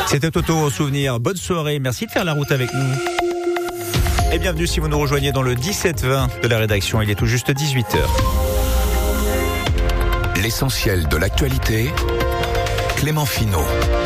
C'était Toto au souvenir. Bonne soirée, merci de faire la route avec nous. Et bienvenue si vous nous rejoignez dans le 17-20 de la rédaction. Il est tout juste 18h. L'essentiel de l'actualité, Clément Finot.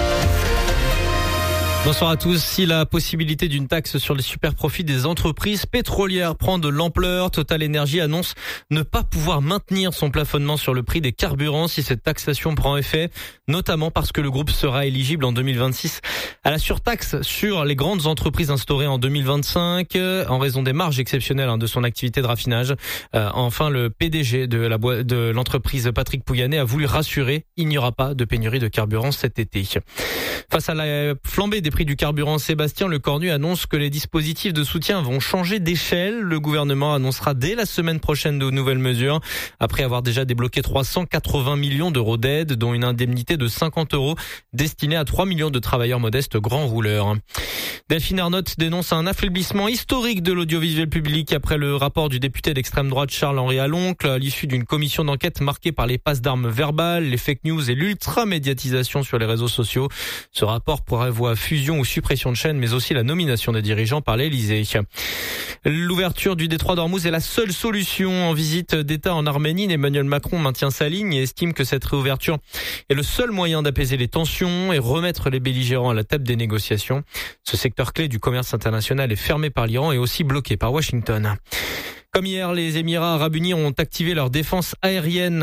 Bonsoir à tous. Si la possibilité d'une taxe sur les superprofits des entreprises pétrolières prend de l'ampleur, Total Energy annonce ne pas pouvoir maintenir son plafonnement sur le prix des carburants si cette taxation prend effet, notamment parce que le groupe sera éligible en 2026 à la surtaxe sur les grandes entreprises instaurées en 2025 en raison des marges exceptionnelles de son activité de raffinage. Enfin, le PDG de l'entreprise Patrick Pouyanné a voulu rassurer, il n'y aura pas de pénurie de carburant cet été. Face à la flambée des prix du carburant, Sébastien Lecornu annonce que les dispositifs de soutien vont changer d'échelle. Le gouvernement annoncera dès la semaine prochaine de nouvelles mesures, après avoir déjà débloqué 380 millions d'euros d'aide, dont une indemnité de 50 euros destinée à 3 millions de travailleurs modestes grands rouleurs. Delphine Ernotte dénonce un affaiblissement historique de l'audiovisuel public après le rapport du député d'extrême droite Charles-Henri Aloncle, à l'issue d'une commission d'enquête marquée par les passes d'armes verbales, les fake news et l'ultra-médiatisation sur les réseaux sociaux. Ce rapport prévoit fusion ou suppression de chaînes, mais aussi la nomination des dirigeants par l'Élysée. L'ouverture du détroit d'Ormuz est la seule solution. En visite d'État en Arménie, Emmanuel Macron maintient sa ligne et estime que cette réouverture est le seul moyen d'apaiser les tensions et remettre les belligérants à la table des négociations. Ce secteur clé du commerce international est fermé par l'Iran et aussi bloqué par Washington. Comme hier, les Émirats arabes unis ont activé leur défense aérienne.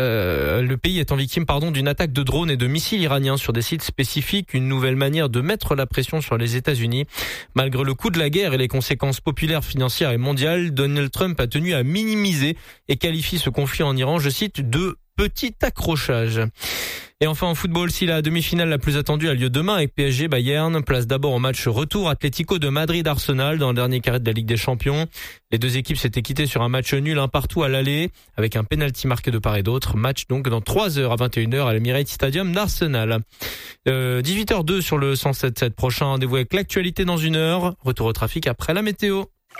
Le pays étant victime d'une attaque de drones et de missiles iraniens sur des sites spécifiques, une nouvelle manière de mettre la pression sur les États-Unis. Malgré le coût de la guerre et les conséquences populaires, financières et mondiales, Donald Trump a tenu à minimiser et qualifie ce conflit en Iran, je cite, de petit accrochage. Et enfin en football, si la demi-finale la plus attendue a lieu demain avec PSG Bayern, place d'abord au match retour Atlético de Madrid-Arsenal dans le dernier carré de la Ligue des Champions. Les deux équipes s'étaient quittées sur un match nul, un partout à l'aller, avec un pénalty marqué de part et d'autre. Match donc dans 3h à 21h à l'Emirates Stadium d'Arsenal. 18h02 sur le 107.7. Prochain rendez-vous avec l'actualité dans une heure. Retour au trafic après la météo.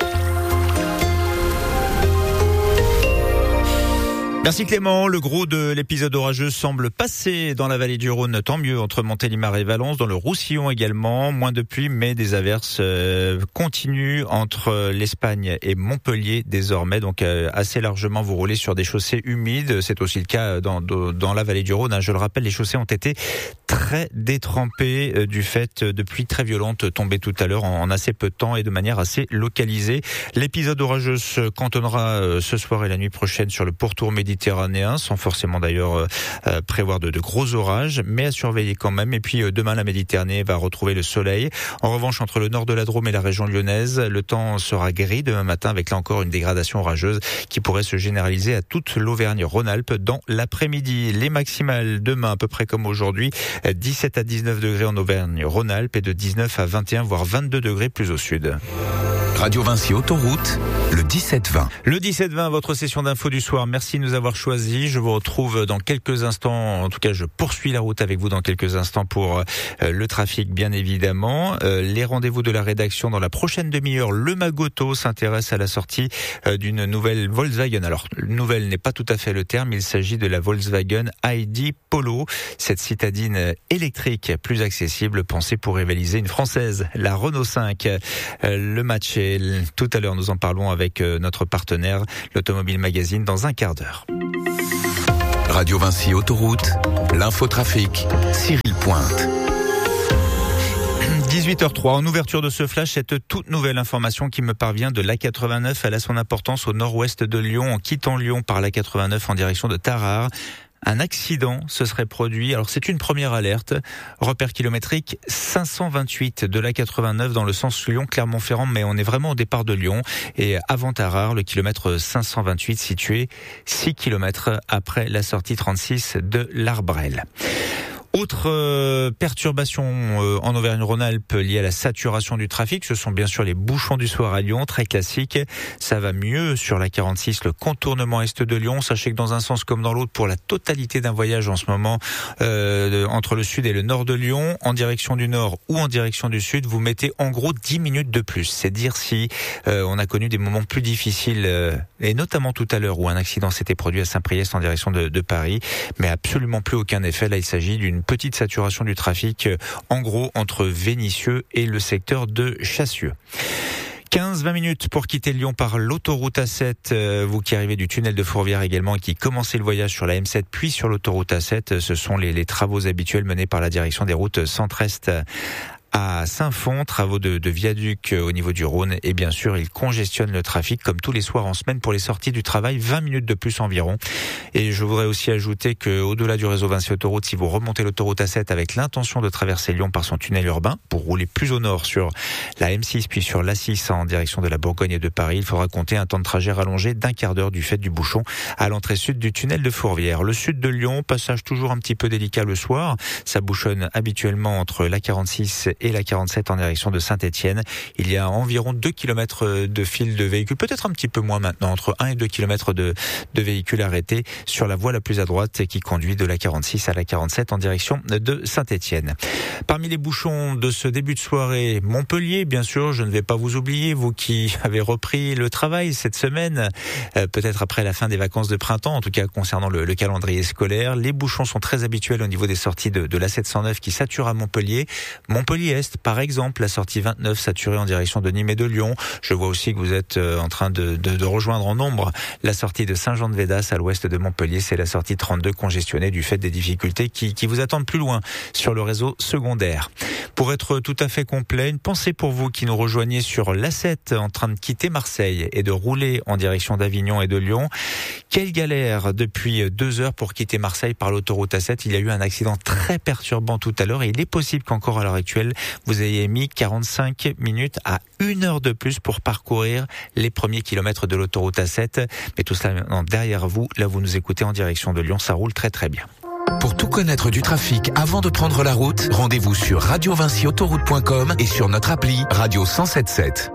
Merci Clément. Le gros de l'épisode orageux semble passer dans la vallée du Rhône, tant mieux, entre Montélimar et Valence, dans le Roussillon également. Moins de pluie, mais des averses continuent entre l'Espagne et Montpellier désormais. Donc assez largement, vous roulez sur des chaussées humides. C'est aussi le cas dans la vallée du Rhône. Je le rappelle, les chaussées ont été très détrempées du fait de pluies très violentes tombées tout à l'heure en assez peu de temps et de manière assez localisée. L'épisode orageux se cantonnera ce soir et la nuit prochaine sur le pourtour méditerranéen, sans forcément d'ailleurs prévoir de gros orages, mais à surveiller quand même. Et puis demain, la Méditerranée va retrouver le soleil. En revanche, entre le nord de la Drôme et la région lyonnaise, le temps sera gris demain matin, avec là encore une dégradation orageuse qui pourrait se généraliser à toute l'Auvergne-Rhône-Alpes dans l'après-midi. Les maximales demain, à peu près comme aujourd'hui, 17 à 19 degrés en Auvergne-Rhône-Alpes et de 19 à 21 voire 22 degrés plus au sud. Radio Vinci Autoroute, le 17-20. Le 17-20, votre session d'info du soir. Merci de nous avoir choisis. Je vous retrouve dans quelques instants. En tout cas, je poursuis la route avec vous dans quelques instants pour le trafic, bien évidemment. Les rendez-vous de la rédaction dans la prochaine demi-heure. Le Magoto s'intéresse à la sortie d'une nouvelle Volkswagen. Alors, nouvelle n'est pas tout à fait le terme. Il s'agit de la Volkswagen ID Polo. Cette citadine électrique plus accessible, pensée pour rivaliser une française, la Renault 5. Le match est tout à l'heure. Nous en parlons avec notre partenaire, l'Automobile Magazine, dans un quart d'heure. Radio Vinci Autoroute, l'infotrafic, Cyril Pointe. 18h03, en ouverture de ce flash, cette toute nouvelle information qui me parvient de l'A89. Elle a son importance au nord-ouest de Lyon, en quittant Lyon par l'A89 en direction de Tarare. Un accident se serait produit. Alors c'est une première alerte. Repère kilométrique 528 de l'A89 dans le sens Lyon-Clermont-Ferrand, mais on est vraiment au départ de Lyon. Et avant Tarare, le kilomètre 528 situé 6 km après la sortie 36 de l'Arbrel. Autre perturbation en Auvergne-Rhône-Alpes liée à la saturation du trafic, ce sont bien sûr les bouchons du soir à Lyon, très classique. Ça va mieux sur la 46, le contournement est de Lyon. Sachez que dans un sens comme dans l'autre, pour la totalité d'un voyage en ce moment, entre le sud et le nord de Lyon, en direction du nord ou en direction du sud, vous mettez en gros 10 minutes de plus. C'est dire si on a connu des moments plus difficiles, et notamment tout à l'heure où un accident s'était produit à Saint-Priest en direction de Paris, mais absolument plus aucun effet. Là, il s'agit d'une petite saturation du trafic, en gros entre Vénissieux et le secteur de Chassieux. 15-20 minutes pour quitter Lyon par l'autoroute A7. Vous qui arrivez du tunnel de Fourvière également et qui commencez le voyage sur la M7 puis sur l'autoroute A7, ce sont les travaux habituels menés par la direction des routes Centre-Est à Saint-Fond, travaux de viaduc au niveau du Rhône, et bien sûr il congestionne le trafic comme tous les soirs en semaine pour les sorties du travail, 20 minutes de plus environ. Et je voudrais aussi ajouter que au-delà du réseau Vinci Autoroute, si vous remontez l'autoroute A7 avec l'intention de traverser Lyon par son tunnel urbain pour rouler plus au nord sur la M6 puis sur l'A6 en direction de la Bourgogne et de Paris, il faudra compter un temps de trajet rallongé d'un quart d'heure du fait du bouchon à l'entrée sud du tunnel de Fourvière. Le sud de Lyon, passage toujours un petit peu délicat le soir, ça bouchonne habituellement entre la 46 et la 47 en direction de Saint-Étienne. Il y a environ 2 km de fil de véhicules, peut-être un petit peu moins maintenant, entre 1 et 2 km de véhicules arrêtés sur la voie la plus à droite qui conduit de la 46 à la 47 en direction de Saint-Étienne. Parmi les bouchons de ce début de soirée, Montpellier, bien sûr, je ne vais pas vous oublier, vous qui avez repris le travail cette semaine, peut-être après la fin des vacances de printemps, en tout cas concernant le calendrier scolaire. Les bouchons sont très habituels au niveau des sorties de la 709 qui sature à Montpellier. Montpellier-Est, par exemple, la sortie 29 saturée en direction de Nîmes et de Lyon. Je vois aussi que vous êtes en train de rejoindre en nombre la sortie de Saint-Jean-de-Védas à l'ouest de Montpellier. C'est la sortie 32 congestionnée du fait des difficultés qui vous attendent plus loin sur le réseau secondaire. Pour être tout à fait complet, une pensée pour vous qui nous rejoignez sur l'A7 en train de quitter Marseille et de rouler en direction d'Avignon et de Lyon. Quelle galère depuis 2 heures pour quitter Marseille par l'autoroute A7. Il y a eu un accident très perturbant tout à l'heure et il est possible qu'encore à l'heure actuelle, vous ayez mis 45 minutes à 1 heure de plus pour parcourir les premiers kilomètres de l'autoroute A7. Mais tout cela maintenant derrière vous, là vous nous écoutez en direction de Lyon, ça roule très très bien. Pour tout connaître du trafic avant de prendre la route, rendez-vous sur radiovinciautoroute.com et sur notre appli Radio 107.7.